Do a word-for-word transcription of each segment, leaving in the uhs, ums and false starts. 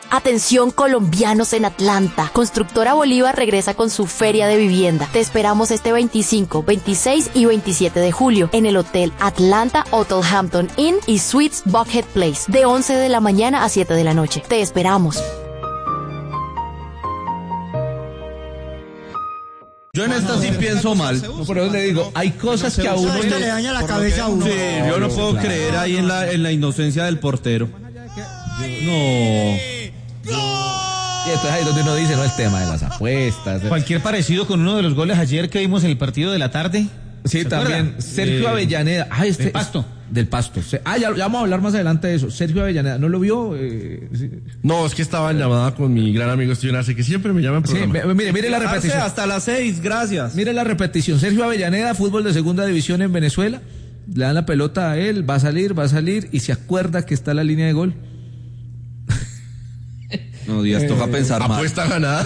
Atención colombianos en Atlanta. Constructora Bolívar regresa con su feria de vivienda. Te esperamos este veinticinco, veintiséis y veintisiete de julio en el Hotel Atlanta Hotel Hampton Inn y Suites Buckhead Place de once de la mañana a siete de la noche. Te esperamos. Yo en esta sí pienso mal. No, por eso le digo, hay cosas que a uno le, le daña la cabeza a uno. Sí, yo no puedo creer ahí en la en la inocencia del portero. No. Y entonces ahí es donde uno dice, no, el tema de las apuestas. Cualquier parecido con uno de los goles ayer que vimos en el partido de la tarde. Sí, también. Acuerda? Sergio eh, Avellaneda. Ah, este, del Pasto. Del Pasto. Ah, ya, ya vamos a hablar más adelante de eso. Sergio Avellaneda, ¿no lo vio? Eh, sí. No, es que estaba en llamada con mi gran amigo Steven Arce, que siempre me llama en programa. Sí, mire, mire la repetición. Hasta las seis, gracias. Mire la repetición. Sergio Avellaneda, fútbol de segunda división en Venezuela. Le dan la pelota a él, va a salir, va a salir y se acuerda que está la línea de gol. No, Díaz, eh, toca pensar más. Apuesta ganada.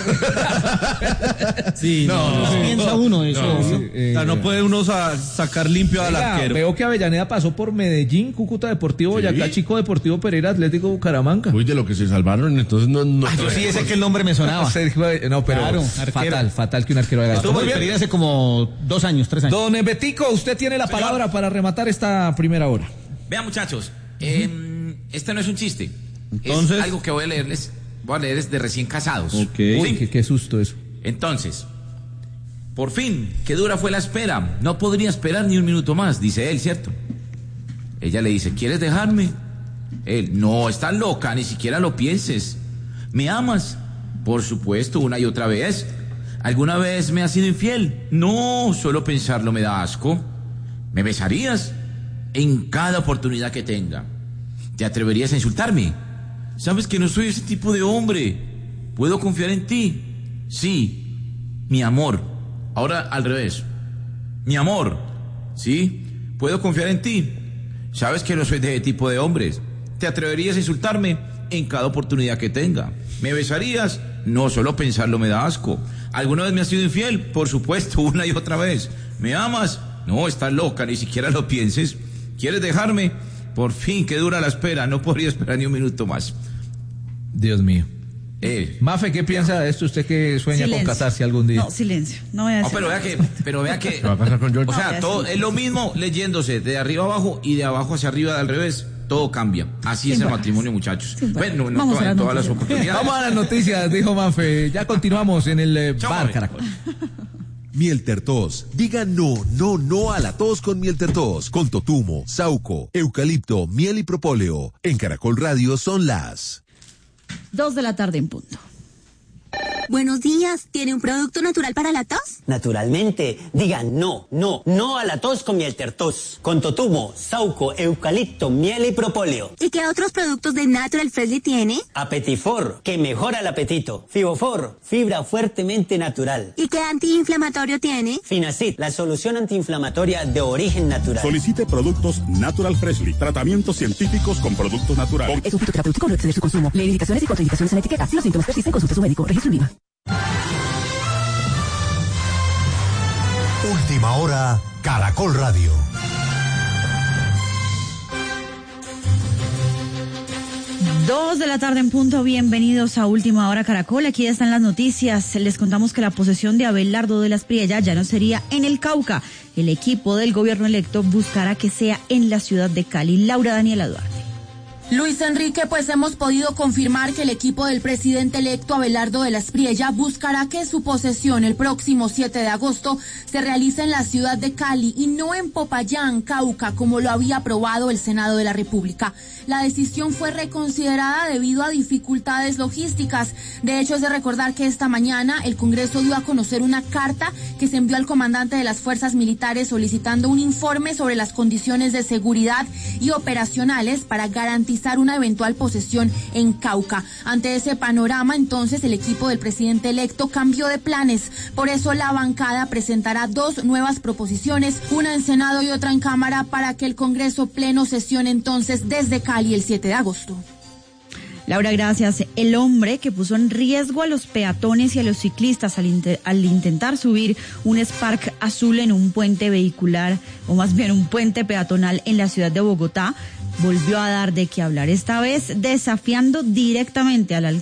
Sí, no, no, no piensa uno eso. No, sí, eh, o sea, no puede uno sa- sacar limpio al Venga, arquero. Veo que Avellaneda pasó por Medellín, Cúcuta Deportivo, Boyacá, sí. Chico Deportivo Pereira, Atlético Bucaramanga. Uy, de lo que se salvaron, entonces no... no Ay, yo sí, ese que el nombre me sonaba. Sergio, no, pero claro, fatal, fatal que un arquero haga esto. Estuvo muy bien hace como dos años, tres años. Don Betico, usted tiene la Señor. palabra para rematar esta primera hora. Vean, muchachos, uh-huh. eh, este no es un chiste. Entonces, es algo que voy a leerles. Voy a leer es de recién casados. Ok. Uy, qué, qué susto eso. Entonces, por fin, qué dura fue la espera. No podría esperar ni un minuto más, dice él, ¿cierto? Ella le dice, ¿quieres dejarme? Él, no, estás loca, ni siquiera lo pienses. ¿Me amas? Por supuesto, una y otra vez. ¿Alguna vez me has sido infiel? No, solo pensarlo me da asco. ¿Me besarías? En cada oportunidad que tenga. ¿Te atreverías a insultarme? Sabes que no soy ese tipo de hombre. ¿Puedo confiar en ti? Sí, mi amor. Ahora al revés. Mi amor. Sí, puedo confiar en ti. Sabes que no soy de ese tipo de hombres. ¿Te atreverías a insultarme? En cada oportunidad que tenga. ¿Me besarías? No, solo pensarlo me da asco. ¿Alguna vez me has sido infiel? Por supuesto, una y otra vez. ¿Me amas? No, estás loca, ni siquiera lo pienses. ¿Quieres dejarme? Por fin, qué dura la espera. No podría esperar ni un minuto más. Dios mío. Eh, Mafe, ¿qué piensa de esto? Usted que sueña silencio. con casarse algún día. No, silencio. No voy a no, decir pero vea que, pero vea que, ¿Qué va a pasar con George? o sea, No, todo sí. es lo mismo leyéndose de arriba abajo y de abajo hacia arriba al revés. Todo cambia. Así Sin es el palabras. matrimonio, muchachos. Sin Bueno, no, Vamos to- a las en todas las noticias. oportunidades. Vamos a las noticias, dijo Mafe. Ya continuamos en el eh, Chao, Bar Mafe. Caracol. Mielter Tos. Diga no, no, no a la tos con Mielter Tos. Con totumo, sauco, eucalipto, miel y propóleo. En Caracol Radio son las... Dos de la tarde en punto. Buenos días, ¿tiene un producto natural para la tos? Naturalmente, diga no, no, no a la tos con Mielter Tos. Con totumo, sauco, eucalipto, miel y propóleo. ¿Y qué otros productos de Natural Freshly tiene? Apetifor, que mejora el apetito. Fibofor, fibra fuertemente natural. ¿Y qué antiinflamatorio tiene? Finacid, la solución antiinflamatoria de origen natural. Solicite productos Natural Freshly, tratamientos científicos con productos naturales. Es un fitoterapéutico, no exceder su consumo. Lee indicaciones y contraindicaciones en la etiqueta. Si los síntomas persisten, consulte a su médico. Registro INVIMA. Última hora, Caracol Radio. Dos de la tarde en punto, bienvenidos a Última Hora Caracol, aquí están las noticias. Les contamos que la posesión de Abelardo de las Priella ya no sería en el Cauca. El equipo del gobierno electo buscará que sea en la ciudad de Cali. Laura Daniela Duarte. Luis Enrique, pues hemos podido confirmar que el equipo del presidente electo Abelardo de las Priella buscará que su posesión el próximo siete de agosto se realice en la ciudad de Cali y no en Popayán, Cauca, como lo había aprobado el Senado de la República. La decisión fue reconsiderada debido a dificultades logísticas. De hecho, es de recordar que esta mañana el Congreso dio a conocer una carta que se envió al comandante de las fuerzas militares solicitando un informe sobre las condiciones de seguridad y operacionales para garantizar una eventual posesión en Cauca. Ante ese panorama, entonces, el equipo del presidente electo cambió de planes. Por eso la bancada presentará dos nuevas proposiciones, una en Senado y otra en Cámara, para que el Congreso pleno sesione entonces desde Cali el siete de agosto. Laura, gracias. El hombre que puso en riesgo a los peatones y a los ciclistas al, inter- al intentar subir un Spark azul en un puente vehicular, o más bien un puente peatonal en la ciudad de Bogotá, volvió a dar de qué hablar, esta vez desafiando directamente al alcalde